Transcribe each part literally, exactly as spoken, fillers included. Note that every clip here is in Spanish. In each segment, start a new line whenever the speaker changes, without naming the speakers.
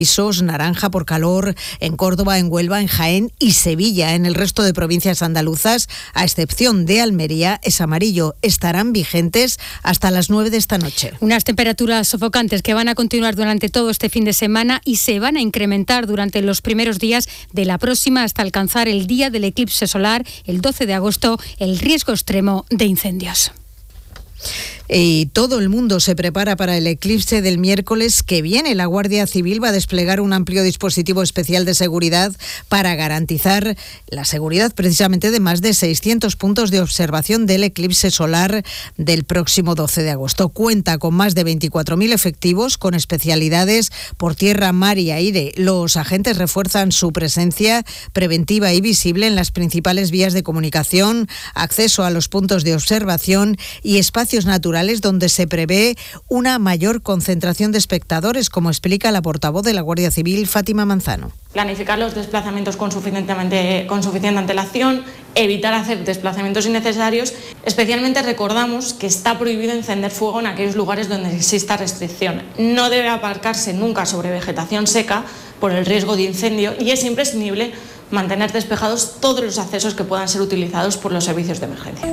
avisos naranja por calor en Córdoba, en Huelva, en Jaén y Sevilla. En el resto de provincias andaluzas, a excepción de Almería, es amarillo. Estarán vigentes hasta las nueve de esta noche.
Unas temperaturas sofocantes que van a continuar durante todo este fin de semana y se van a incrementar durante los primeros días de la próxima hasta alcanzar el día del eclipse solar, el doce de agosto, el riesgo extremo de incendios.
Y todo el mundo se prepara para el eclipse del miércoles que viene. La Guardia Civil va a desplegar un amplio dispositivo especial de seguridad para garantizar la seguridad precisamente de más de seiscientos puntos de observación del eclipse solar del próximo doce de agosto. Cuenta con más de veinticuatro mil efectivos con especialidades por tierra, mar y aire. Los agentes refuerzan su presencia preventiva y visible en las principales vías de comunicación, acceso a los puntos de observación y espacios naturales donde se prevé una mayor concentración de espectadores, como explica la portavoz de la Guardia Civil, Fátima Manzano.
Planificar los desplazamientos con, suficientemente, con suficiente antelación, evitar hacer desplazamientos innecesarios. Especialmente recordamos que está prohibido encender fuego en aquellos lugares donde exista restricción. No debe aparcarse nunca sobre vegetación seca por el riesgo de incendio y es imprescindible mantener despejados todos los accesos que puedan ser utilizados por los servicios de emergencia.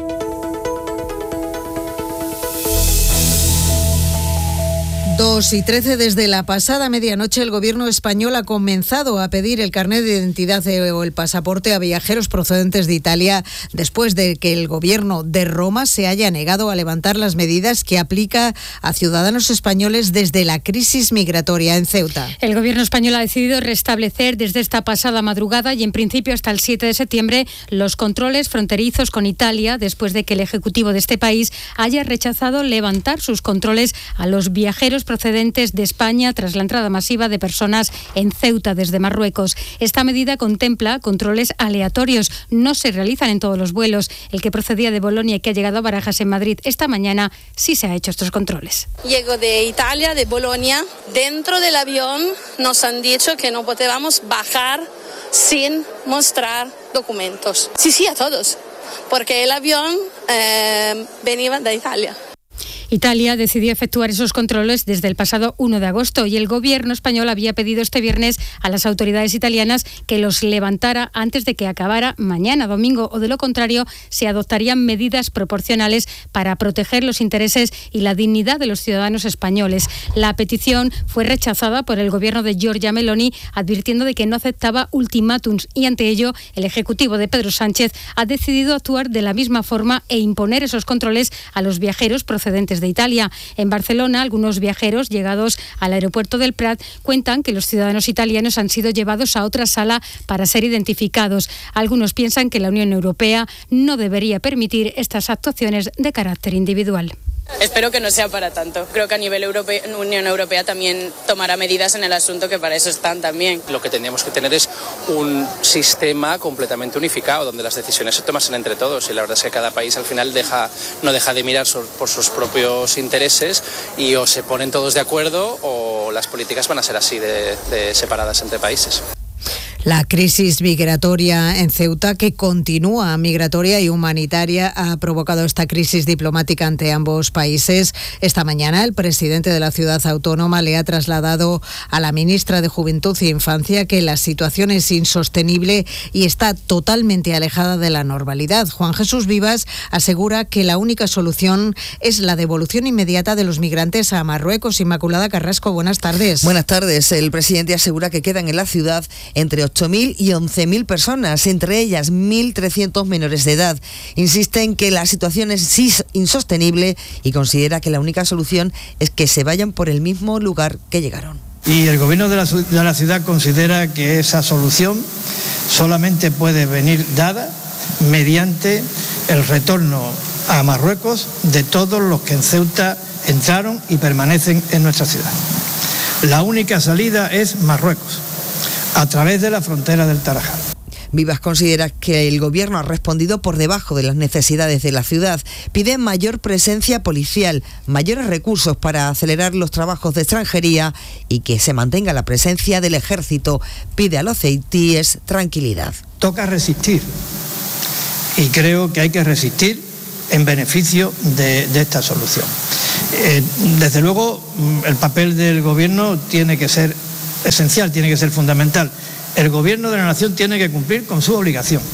dos y trece, desde la pasada medianoche el gobierno español ha comenzado a pedir el carnet de identidad o el pasaporte a viajeros procedentes de Italia después de que el gobierno de Roma se haya negado a levantar las medidas que aplica a ciudadanos españoles desde la crisis migratoria en Ceuta.
El gobierno español ha decidido restablecer desde esta pasada madrugada y en principio hasta el siete de septiembre los controles fronterizos con Italia después de que el ejecutivo de este país haya rechazado levantar sus controles a los viajeros procedentes de España tras la entrada masiva de personas en Ceuta desde Marruecos. Esta medida contempla controles aleatorios. No se realizan en todos los vuelos. El que procedía de Bolonia y que ha llegado a Barajas en Madrid esta mañana sí se ha hecho estos controles.
Llego de Italia, de Bolonia. Dentro del avión nos han dicho que no podíamos bajar sin mostrar documentos. Sí, sí, a todos, porque el avión eh, venía de Italia.
Italia decidió efectuar esos controles desde el pasado uno de agosto y el gobierno español había pedido este viernes a las autoridades italianas que los levantara antes de que acabara mañana domingo o de lo contrario se adoptarían medidas proporcionales para proteger los intereses y la dignidad de los ciudadanos españoles. La petición fue rechazada por el gobierno de Giorgia Meloni advirtiendo de que no aceptaba ultimátums y ante ello el ejecutivo de Pedro Sánchez ha decidido actuar de la misma forma e imponer esos controles a los viajeros procedentes de Italia. En Barcelona, algunos viajeros llegados al aeropuerto del Prat cuentan que los ciudadanos italianos han sido llevados a otra sala para ser identificados. Algunos piensan que la Unión Europea no debería permitir estas actuaciones de carácter individual.
Espero que no sea para tanto. Creo que a nivel europeo, Unión Europea también tomará medidas en el asunto, que para eso están también.
Lo que tendríamos que tener es un sistema completamente unificado, donde las decisiones se tomasen entre todos y la verdad es que cada país al final deja, no deja de mirar por sus propios intereses y o se ponen todos de acuerdo o las políticas van a ser así de, de separadas entre países.
La crisis migratoria en Ceuta, que continúa migratoria y humanitaria, ha provocado esta crisis diplomática ante ambos países. Esta mañana el presidente de la ciudad autónoma le ha trasladado a la ministra de Juventud y Infancia que la situación es insostenible y está totalmente alejada de la normalidad. Juan Jesús Vivas asegura que la única solución es la devolución inmediata de los migrantes a Marruecos. Inmaculada Carrasco, buenas tardes.
Buenas tardes. El presidente asegura que quedan en la ciudad entre ocho mil y once mil personas, entre ellas mil trescientos menores de edad. Insiste en que la situación es insostenible y considera que la única solución es que se vayan por el mismo lugar que llegaron.
Y el gobierno de la, de la ciudad considera que esa solución solamente puede venir dada mediante el retorno a Marruecos de todos los que en Ceuta entraron y permanecen en nuestra ciudad. La única salida es Marruecos, a través de la frontera del Tarajal.
Vivas considera que el gobierno ha respondido por debajo de las necesidades de la ciudad. Pide mayor presencia policial, mayores recursos para acelerar los trabajos de extranjería y que se mantenga la presencia del ejército. Pide a los ceutíes tranquilidad.
Toca resistir y creo que hay que resistir en beneficio de, de esta solución. Eh, desde luego, el papel del gobierno tiene que ser esencial, tiene que ser fundamental. El Gobierno de la Nación tiene que cumplir con su obligación.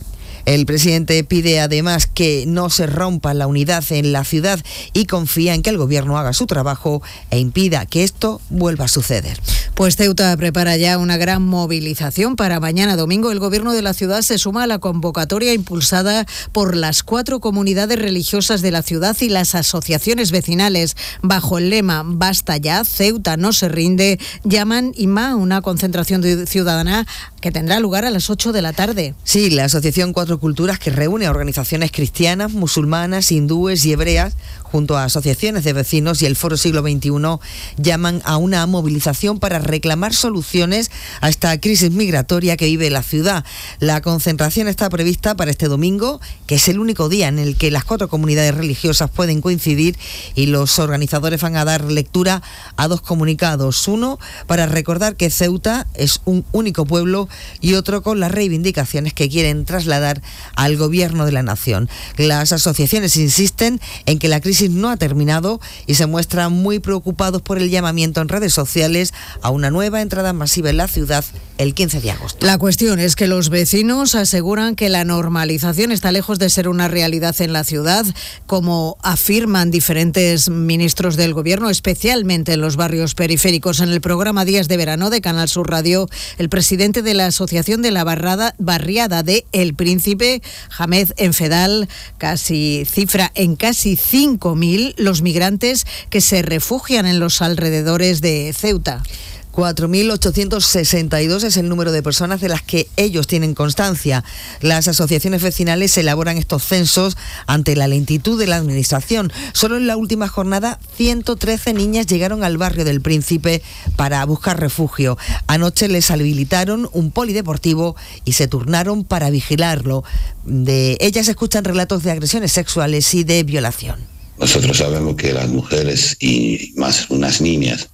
El presidente pide además que no se rompa la unidad en la ciudad y confía en que el gobierno haga su trabajo e impida que esto vuelva a suceder.
Pues Ceuta prepara ya una gran movilización para mañana domingo. El gobierno de la ciudad se suma a la convocatoria impulsada por las cuatro comunidades religiosas de la ciudad y las asociaciones vecinales. Bajo el lema "Basta ya, Ceuta no se rinde", llaman IMA a una concentración ciudadana que tendrá lugar a las ocho de la tarde.
Sí, la asociación Cuatro Culturas, que reúne a organizaciones cristianas, musulmanas, hindúes y hebreas, junto a asociaciones de vecinos y el Foro Siglo veintiuno, llaman a una movilización para reclamar soluciones a esta crisis migratoria que vive la ciudad. La concentración está prevista para este domingo, que es el único día en el que las cuatro comunidades religiosas pueden coincidir, y los organizadores van a dar lectura a dos comunicados. Uno para recordar que Ceuta es un único pueblo y otro con las reivindicaciones que quieren trasladar al gobierno de la nación. Las asociaciones insisten en que la crisis no ha terminado y se muestran muy preocupados por el llamamiento en redes sociales a una nueva entrada masiva en la ciudad el quince de agosto.
La cuestión es que los vecinos aseguran que la normalización está lejos de ser una realidad en la ciudad, como afirman diferentes ministros del gobierno, especialmente en los barrios periféricos. En el programa Días de Verano de Canal Sur Radio, el presidente de la Asociación de la Barrada, Barriada de El Príncipe, Hamed Enfedal, casi cifra en casi cinco mil los migrantes que se refugian en los alrededores de Ceuta.
cuatro mil ochocientos sesenta y dos es el número de personas de las que ellos tienen constancia. Las asociaciones vecinales elaboran estos censos ante la lentitud de la administración. Solo en la última jornada, ciento trece niñas llegaron al barrio del Príncipe para buscar refugio. Anoche les habilitaron un polideportivo y se turnaron para vigilarlo. De ellas escuchan relatos de agresiones sexuales y de violación.
Nosotros sabemos que las mujeres y más unas niñas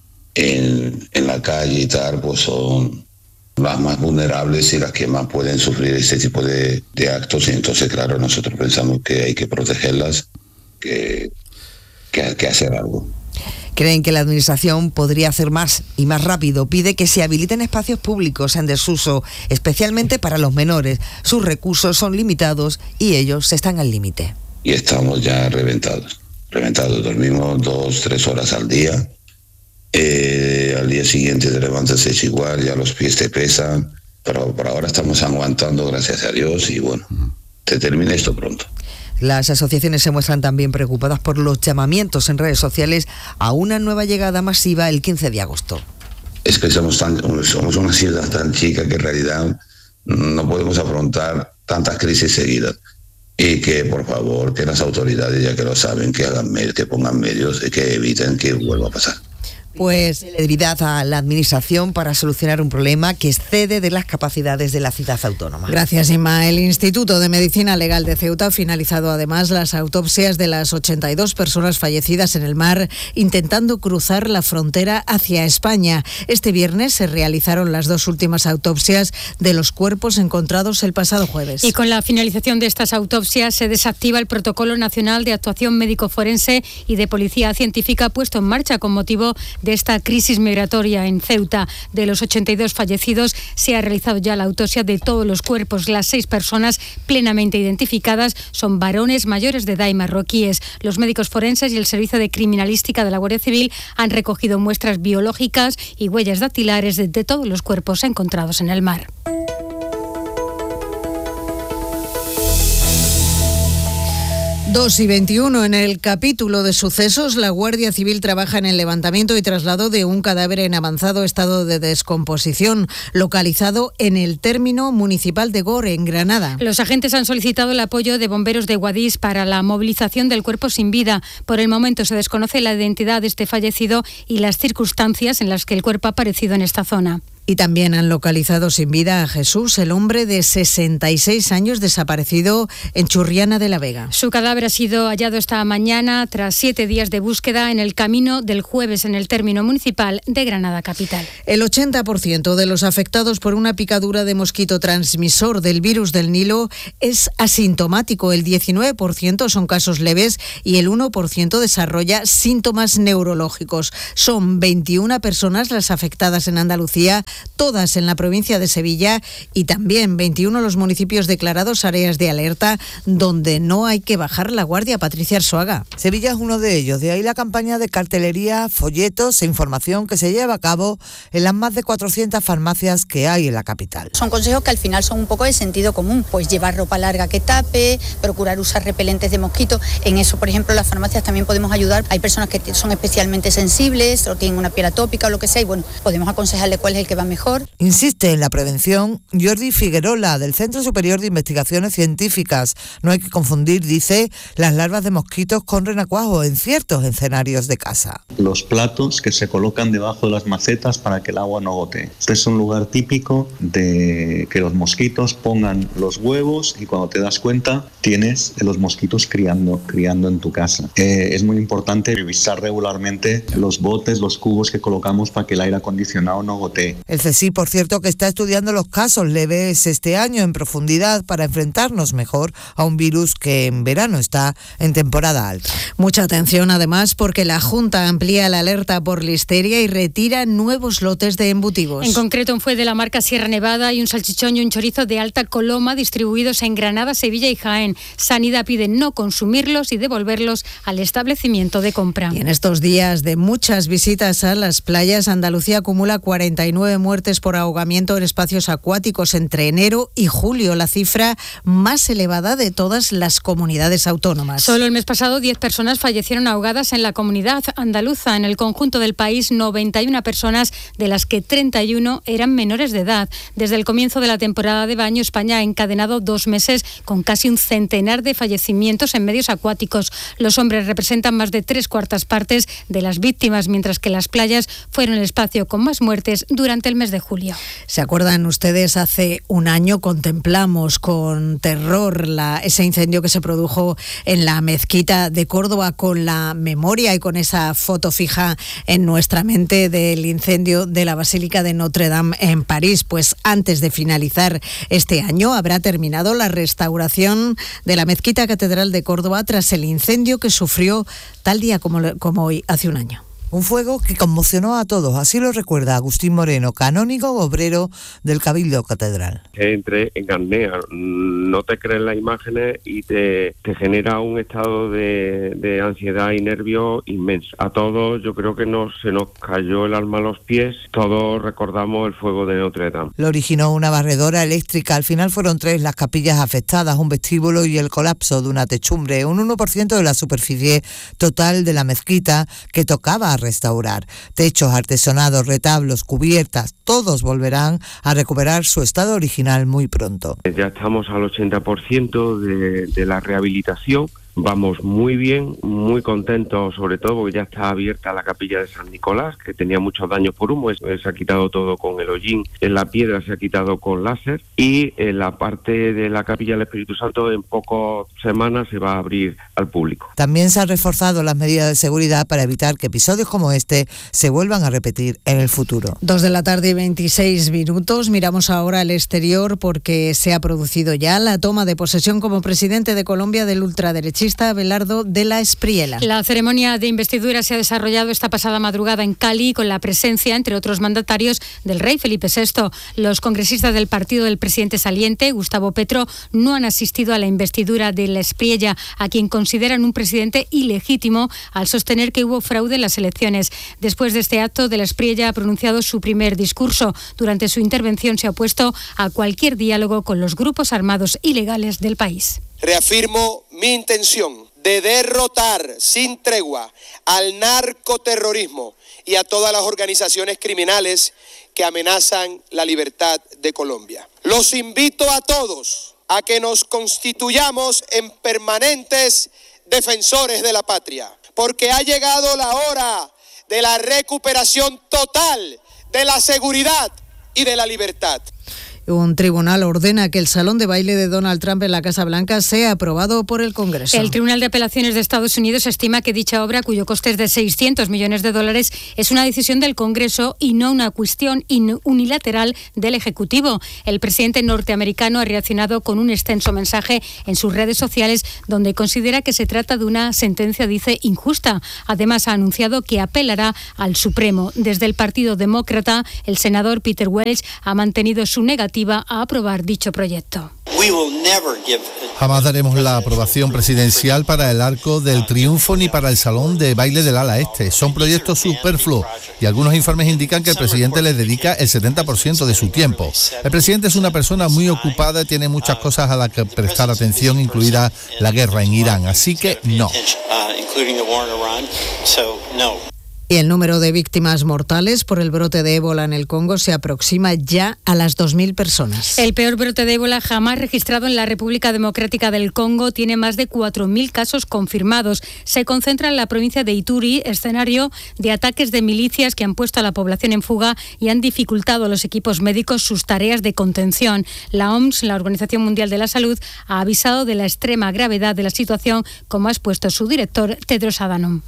en, en la calle y tal, pues son las más vulnerables y las que más pueden sufrir este tipo de, de actos. Y entonces, claro, nosotros pensamos que hay que protegerlas, que, que, que hacer algo.
Creen que la administración podría hacer más y más rápido. Pide que se habiliten espacios públicos en desuso, especialmente para los menores. Sus recursos son limitados y ellos están al límite.
Y estamos ya reventados. Reventados, dormimos dos, tres horas al día. Eh, al día siguiente te levantas es igual, ya los pies te pesan, pero por ahora estamos aguantando, gracias a Dios, y bueno, se termina esto pronto.
Las asociaciones se muestran también preocupadas por los llamamientos en redes sociales a una nueva llegada masiva el quince de agosto.
Es que somos, tan, somos una ciudad tan chica que en realidad no podemos afrontar tantas crisis seguidas. Y que, por favor, que las autoridades, ya que lo saben, que hagan medios, que pongan medios y que eviten que vuelva a pasar.
Pues celeridad a la administración para solucionar un problema que excede de las capacidades de la ciudad autónoma.
Gracias, Inma. El Instituto de Medicina Legal de Ceuta ha finalizado además las autopsias de las ochenta y dos personas fallecidas en el mar intentando cruzar la frontera hacia España. Este viernes se realizaron las dos últimas autopsias de los cuerpos encontrados el pasado jueves.
Y con la finalización de estas autopsias se desactiva el Protocolo Nacional de Actuación Médico-Forense y de Policía Científica puesto en marcha con motivo de esta crisis migratoria en Ceuta. De los ochenta y dos fallecidos se ha realizado ya la autopsia de todos los cuerpos. Las seis personas plenamente identificadas son varones mayores de edad y marroquíes. Los médicos forenses y el Servicio de Criminalística de la Guardia Civil han recogido muestras biológicas y huellas dactilares de, de todos los cuerpos encontrados en el mar.
dos y veintiuno. En el capítulo de sucesos, la Guardia Civil trabaja en el levantamiento y traslado de un cadáver en avanzado estado de descomposición, localizado en el término municipal de Gor, en Granada.
Los agentes han solicitado el apoyo de bomberos de Guadix para la movilización del cuerpo sin vida. Por el momento se desconoce la identidad de este fallecido y las circunstancias en las que el cuerpo ha aparecido en esta zona.
Y también han localizado sin vida a Jesús, el hombre de sesenta y seis años desaparecido en Churriana de la Vega.
Su cadáver ha sido hallado esta mañana tras siete días de búsqueda en el camino del Jueves en el término municipal de Granada capital.
El ochenta por ciento de los afectados por una picadura de mosquito transmisor del virus del Nilo es asintomático. El diecinueve por ciento son casos leves y el uno por ciento desarrolla síntomas neurológicos. Son veintiuna personas las afectadas en Andalucía, todas en la provincia de Sevilla, y también veintiuno los municipios declarados áreas de alerta donde no hay que bajar la guardia. Patricia Arzuaga.
Sevilla es uno de ellos, de ahí la campaña de cartelería, folletos e información que se lleva a cabo en las más de cuatrocientas farmacias que hay en la capital.
Son consejos que al final son un poco de sentido común, pues llevar ropa larga que tape, procurar usar repelentes de mosquitos. En eso, por ejemplo, las farmacias también podemos ayudar. Hay personas que son especialmente sensibles o tienen una piel atópica o lo que sea, y bueno, podemos aconsejarle cuál es el que va mejor.
Insiste en la prevención Jordi Figuerola, del Centro Superior de Investigaciones Científicas. No hay que confundir, dice, las larvas de mosquitos con renacuajos en ciertos escenarios de casa.
Los platos que se colocan debajo de las macetas para que el agua no gotee. Este es un lugar típico de que los mosquitos pongan los huevos y cuando te das cuenta tienes los mosquitos criando, criando en tu casa. Eh, es muy importante revisar regularmente los botes, los cubos que colocamos para que el aire acondicionado no gotee.
El C S I, por cierto, que está estudiando los casos leves este año en profundidad para enfrentarnos mejor a un virus que en verano está en temporada alta.
Mucha atención además porque la Junta amplía la alerta por listeria y retira nuevos lotes de embutidos.
En concreto fue de la marca Sierra Nevada y un salchichón y un chorizo de alta coloma distribuidos en Granada, Sevilla y Jaén. Sanidad pide no consumirlos y devolverlos al establecimiento de compra.
Y en estos días de muchas visitas a las playas, Andalucía acumula cuarenta y nueve muertes por ahogamiento en espacios acuáticos entre enero y julio, la cifra más elevada de todas las comunidades autónomas.
Solo el mes pasado diez personas fallecieron ahogadas en la comunidad andaluza. En el conjunto del país, noventa y una personas, de las que treinta y uno eran menores de edad. Desde el comienzo de la temporada de baño, España ha encadenado dos meses con casi un centenar de fallecimientos en medios acuáticos. Los hombres representan más de tres cuartas partes de las víctimas, mientras que las playas fueron el espacio con más muertes durante el mes de julio.
¿Se acuerdan ustedes? Hace un año contemplamos con terror la, ese incendio que se produjo en la mezquita de Córdoba, con la memoria y con esa foto fija en nuestra mente del incendio de la Basílica de Notre Dame en París. Pues antes de finalizar este año habrá terminado la restauración de la mezquita catedral de Córdoba tras el incendio que sufrió tal día como, como hoy, hace un año.
Un fuego que conmocionó a todos, así lo recuerda Agustín Moreno, canónigo obrero del Cabildo Catedral.
Entre en apnea, no te crees las imágenes y te, te genera un estado de, de ansiedad y nervio inmenso. A todos yo creo que nos, se nos cayó el alma a los pies, todos recordamos el fuego de Notre Dame.
Lo originó una barredora eléctrica, al final fueron tres las capillas afectadas, un vestíbulo y el colapso de una techumbre, un uno por ciento de la superficie total de la mezquita que tocaba restaurar. Techos, artesonados, retablos, cubiertas, todos volverán a recuperar su estado original muy pronto.
Ya estamos al ochenta por ciento de, de la rehabilitación. Vamos muy bien, muy contentos, sobre todo porque ya está abierta la capilla de San Nicolás, que tenía muchos daños por humo. Se ha quitado todo con el hollín, en la piedra se ha quitado con láser, y en la parte de la capilla del Espíritu Santo en pocas semanas se va a abrir al público.
También se han reforzado las medidas de seguridad para evitar que episodios como este se vuelvan a repetir en el futuro.
Dos de la tarde y veintiséis minutos. Miramos ahora al exterior porque se ha producido ya la toma de posesión como presidente de Colombia del ultraderechista Abelardo de la Espriella.
La ceremonia de investidura se ha desarrollado esta pasada madrugada en Cali con la presencia, entre otros mandatarios, del rey Felipe sexto. Los congresistas del partido del presidente saliente, Gustavo Petro, no han asistido a la investidura de la Espriella, a quien consideran un presidente ilegítimo al sostener que hubo fraude en las elecciones. Después de este acto, de la Espriella ha pronunciado su primer discurso. Durante su intervención se ha opuesto a cualquier diálogo con los grupos armados ilegales del país.
Reafirmo mi intención de derrotar sin tregua al narcoterrorismo y a todas las organizaciones criminales que amenazan la libertad de Colombia. Los invito a todos a que nos constituyamos en permanentes defensores de la patria, porque ha llegado la hora de la recuperación total de la seguridad y de la libertad.
Un tribunal ordena que el salón de baile de Donald Trump en la Casa Blanca sea aprobado por el Congreso.
El Tribunal de Apelaciones de Estados Unidos estima que dicha obra, cuyo coste es de seiscientos millones de dólares, es una decisión del Congreso y no una cuestión unilateral del Ejecutivo. El presidente norteamericano ha reaccionado con un extenso mensaje en sus redes sociales donde considera que se trata de una sentencia, dice, injusta. Además, ha anunciado que apelará al Supremo. Desde el Partido Demócrata, el senador Peter Welch ha mantenido su negativa a aprobar dicho proyecto.
Jamás daremos la aprobación presidencial para el Arco del Triunfo ni para el Salón de Baile del Ala Este. Son proyectos superfluos y algunos informes indican que el presidente les dedica el setenta por ciento de su tiempo. El presidente es una persona muy ocupada y tiene muchas cosas a las que prestar atención, incluida la guerra en Irán. Así que no.
Y el número de víctimas mortales por el brote de ébola en el Congo se aproxima ya a las dos mil personas.
El peor brote de ébola jamás registrado en la República Democrática del Congo tiene más de cuatro mil casos confirmados. Se concentra en la provincia de Ituri, escenario de ataques de milicias que han puesto a la población en fuga y han dificultado a los equipos médicos sus tareas de contención. La O M S, la Organización Mundial de la Salud, ha avisado de la extrema gravedad de la situación, como ha expuesto su director, Tedros Adhanom.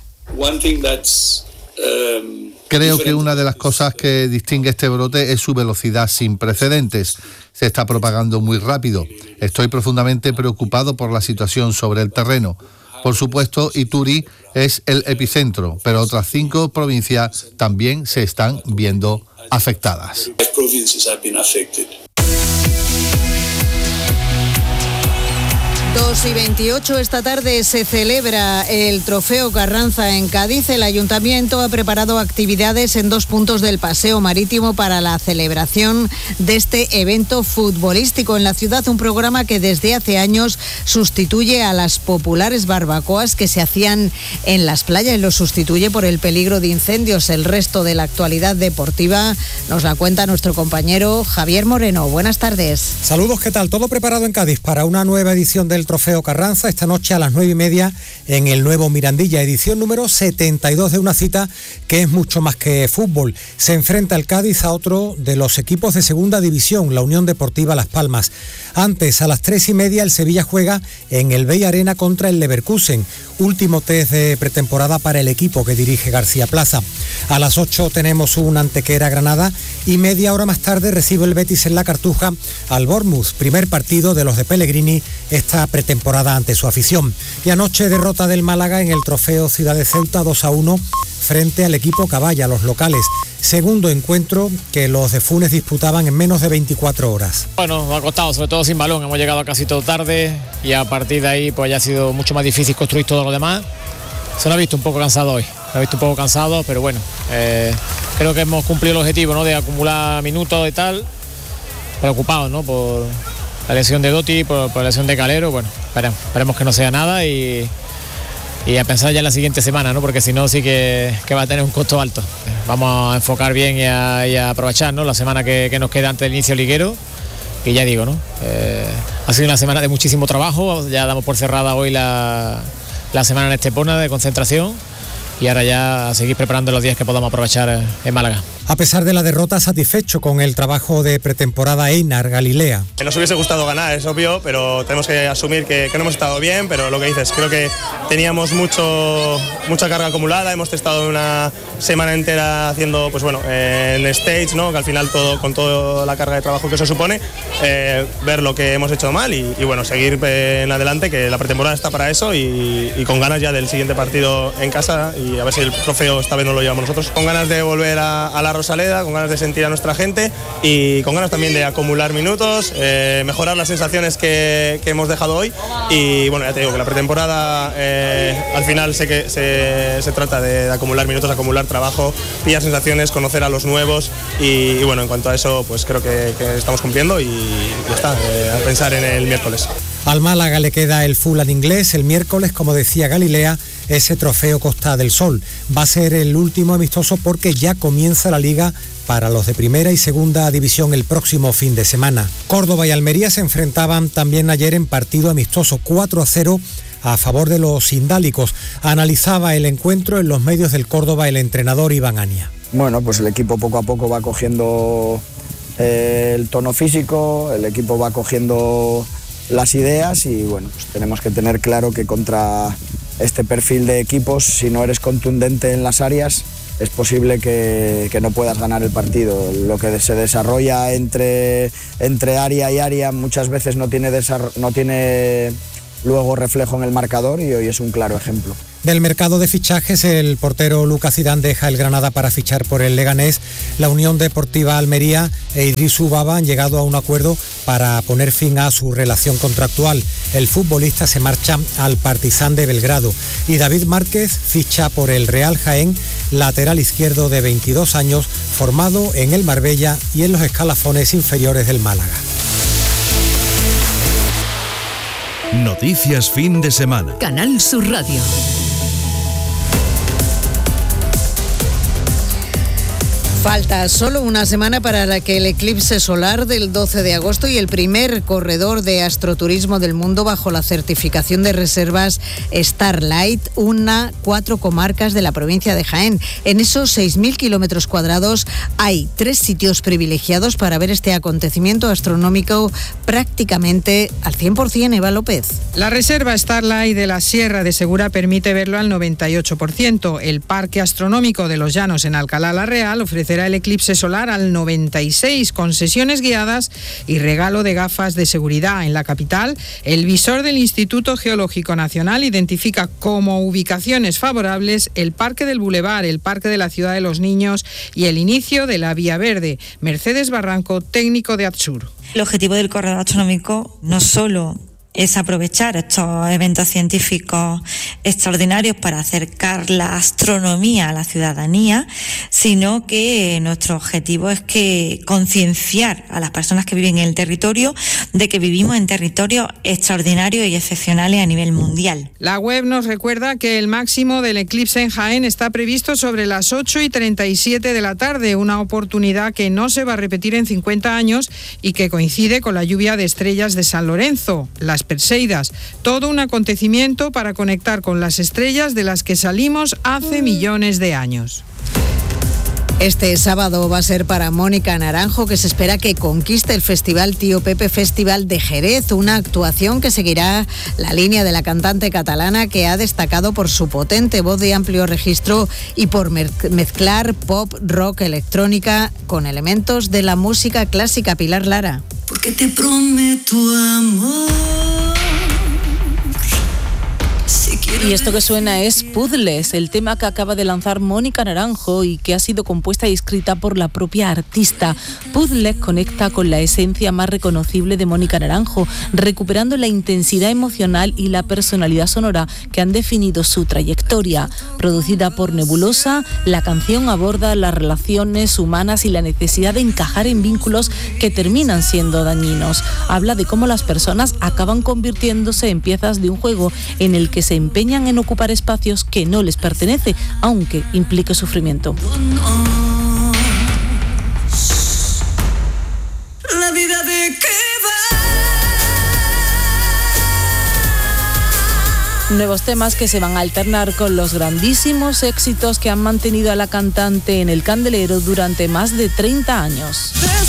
Creo que una de las cosas que distingue este brote es su velocidad sin precedentes. Se está propagando muy rápido. Estoy profundamente preocupado por la situación sobre el terreno. Por supuesto, Ituri es el epicentro, pero otras cinco provincias también se están viendo afectadas.
dos y veintiocho, esta tarde se celebra el Trofeo Carranza en Cádiz. El Ayuntamiento ha preparado actividades en dos puntos del Paseo Marítimo para la celebración de este evento futbolístico en la ciudad, un programa que desde hace años sustituye a las populares barbacoas que se hacían en las playas y lo sustituye por el peligro de incendios. El resto de la actualidad deportiva nos la cuenta nuestro compañero Javier Moreno. Buenas tardes.
Saludos, ¿qué tal? Todo preparado en Cádiz para una nueva edición del Trofeo Carranza, esta noche a las nueve y media en el nuevo Mirandilla, edición número setenta y dos de una cita que es mucho más que fútbol. Se enfrenta el Cádiz a otro de los equipos de segunda división, la Unión Deportiva Las Palmas. Antes, a las tres y media, el Sevilla juega en el Bey Arena contra el Leverkusen, último test de pretemporada para el equipo que dirige García Plaza. A las ocho tenemos un Antequera Granada y media hora más tarde recibe el Betis en la Cartuja al Bournemouth, primer partido de los de Pellegrini esta pretemporada ante su afición. Y anoche derrota del Málaga en el Trofeo Ciudad de Ceuta dos a uno frente al equipo Caballa, los locales. Segundo encuentro que los de Funes disputaban en menos de veinticuatro horas.
Bueno, nos ha costado, sobre todo sin balón, hemos llegado casi todo tarde y a partir de ahí pues ya ha sido mucho más difícil construir todo lo demás. Se nos ha visto un poco cansado hoy, se ha visto un poco cansado, pero bueno, eh, creo que hemos cumplido el objetivo, ¿no?, de acumular minutos y tal, preocupados, ¿no?, por la lesión de Dotti, por, por la lesión de Calero. Bueno, esperemos, esperemos que no sea nada y, y a pensar ya en la siguiente semana, ¿no?, porque si no sí que, que va a tener un costo alto. Vamos a enfocar bien y a, y a aprovechar, ¿no?, la semana que, que nos queda antes del inicio liguero, y ya digo, ¿no?, eh, ha sido una semana de muchísimo trabajo, ya damos por cerrada hoy la, la semana en Estepona de concentración y ahora ya a seguir preparando los días que podamos aprovechar en Málaga.
A pesar de la derrota, satisfecho con el trabajo de pretemporada Einar Galilea.
Nos hubiese gustado ganar, es obvio, pero tenemos que asumir que, que no hemos estado bien, pero lo que dices, creo que teníamos mucho, mucha carga acumulada, hemos estado una semana entera haciendo, pues bueno, eh, en stage, ¿no?, que al final todo, con toda la carga de trabajo que eso supone, eh, ver lo que hemos hecho mal y, y bueno, seguir eh, en adelante, que la pretemporada está para eso y, y con ganas ya del siguiente partido en casa y a ver si el trofeo esta vez no lo llevamos nosotros. Con ganas de volver a, a la Rosaleda, con ganas de sentir a nuestra gente y con ganas también de acumular minutos, eh, mejorar las sensaciones que, que hemos dejado hoy y bueno, ya te digo que la pretemporada eh, al final sé que se, se trata de, de acumular minutos, acumular trabajo, pillar sensaciones, conocer a los nuevos y, y bueno, en cuanto a eso pues creo que, que estamos cumpliendo y ya está, eh, a pensar en el miércoles.
Al Málaga le queda el Fulham inglés el miércoles, como decía Galilea, ese trofeo Costa del Sol. Va a ser el último amistoso porque ya comienza la liga para los de primera y segunda división el próximo fin de semana. Córdoba y Almería se enfrentaban también ayer en partido amistoso, cuatro a cero a favor de los indálicos. Analizaba el encuentro en los medios del Córdoba el entrenador Iván Ania.
Bueno, pues el equipo poco a poco va cogiendo eh, el tono físico, el equipo va cogiendo las ideas y bueno, pues tenemos que tener claro que contra este perfil de equipos, si no eres contundente en las áreas, es posible que, que no puedas ganar el partido. Lo que se desarrolla entre, entre área y área muchas veces no tiene, desarro- no tiene luego reflejo en el marcador y hoy es un claro ejemplo.
Del mercado de fichajes, el portero Lucas Zidane deja el Granada para fichar por el Leganés. La Unión Deportiva Almería e Idrisu Baba han llegado a un acuerdo para poner fin a su relación contractual. El futbolista se marcha al Partizan de Belgrado y David Márquez ficha por el Real Jaén, lateral izquierdo de veintidós años, formado en el Marbella y en los escalafones inferiores del Málaga.
Noticias fin de semana.
Canal Sur Radio.
Falta solo una semana para que el eclipse solar del doce de agosto y el primer corredor de astroturismo del mundo bajo la certificación de reservas Starlight una cuatro comarcas de la provincia de Jaén. En esos seis mil kilómetros cuadrados hay tres sitios privilegiados para ver este acontecimiento astronómico prácticamente al cien por ciento. Eva López.
La reserva Starlight de la Sierra de Segura permite verlo al noventa y ocho por ciento. El Parque Astronómico de los Llanos en Alcalá la Real ofrece el eclipse solar al noventa y seis con sesiones guiadas y regalo de gafas de seguridad. En la capital, el visor del Instituto Geológico Nacional identifica como ubicaciones favorables el Parque del Boulevard, el Parque de la Ciudad de los Niños y el inicio de la Vía Verde. Mercedes Barranco, técnico de AdSur.
El objetivo del corredor astronómico no solo es aprovechar estos eventos científicos extraordinarios para acercar la astronomía a la ciudadanía, sino que nuestro objetivo es que concienciar a las personas que viven en el territorio de que vivimos en territorios extraordinarios y excepcionales a nivel mundial.
La web nos recuerda que el máximo del eclipse en Jaén está previsto sobre las ocho y treinta y siete de la tarde, una oportunidad que no se va a repetir en cincuenta años y que coincide con la lluvia de estrellas de San Lorenzo, las Perseidas. Todo un acontecimiento para conectar con las estrellas de las que salimos hace millones de años.
Este sábado va a ser para Mónica Naranjo, que se espera que conquiste el Festival Tío Pepe Festival de Jerez, una actuación que seguirá la línea de la cantante catalana, que ha destacado por su potente voz de amplio registro y por mezclar pop, rock, electrónica con elementos de la música clásica. Pilar Lara.
Porque te prometo amor.
Y esto que suena es Puzzles, el tema que acaba de lanzar Mónica Naranjo y que ha sido compuesta y escrita por la propia artista. Puzzles conecta con la esencia más reconocible de Mónica Naranjo, recuperando la intensidad emocional y la personalidad sonora que han definido su trayectoria. Producida por Nebulosa, la canción aborda las relaciones humanas y la necesidad de encajar en vínculos que terminan siendo dañinos. Habla de cómo las personas acaban convirtiéndose en piezas de un juego en el que se empeñan en ocupar espacios que no les pertenece, aunque implique sufrimiento.
La vida de qué
va. Nuevos temas que se van a alternar con los grandísimos éxitos que han mantenido a la cantante en el candelero durante más de treinta años.